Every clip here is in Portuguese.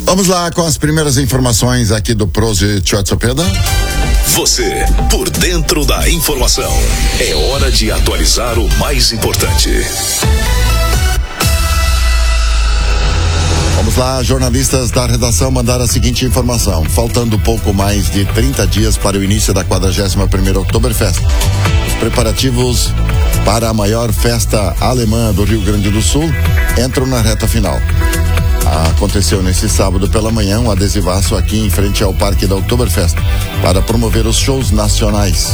Vamos lá com as primeiras informações aqui do Proje Tchotsopeda. Você, por dentro da informação. É hora de atualizar o mais importante. Vamos lá, jornalistas da redação mandaram a seguinte informação. Faltando pouco mais de 30 dias para o início da 41ª Oktoberfest. Os preparativos para a maior festa alemã do Rio Grande do Sul entram na reta final. Aconteceu nesse sábado pela manhã um adesivaço aqui em frente ao Parque da Oktoberfest para promover os shows nacionais.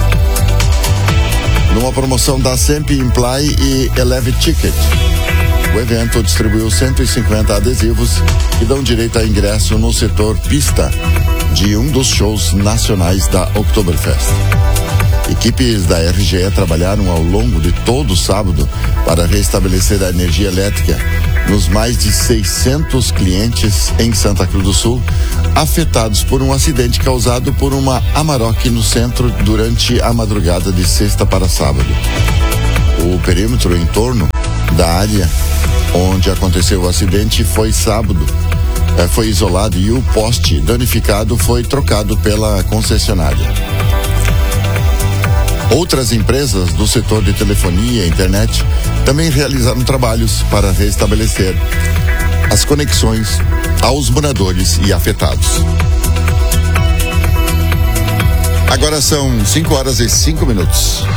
Numa promoção da Semp Imply e Eleve Ticket, o evento distribuiu 150 adesivos que dão direito a ingresso no setor pista de um dos shows nacionais da Oktoberfest. Equipes da RGE trabalharam ao longo de todo o sábado para restabelecer a energia elétrica nos mais de 600 clientes em Santa Cruz do Sul, afetados por um acidente causado por uma Amarok no centro durante a madrugada de sexta para sábado. O perímetro em torno da área onde aconteceu o acidente foi isolado e o poste danificado foi trocado pela concessionária. Outras empresas do setor de telefonia e internet também realizaram trabalhos para restabelecer as conexões aos moradores e afetados. Agora são 5 horas e 5 minutos.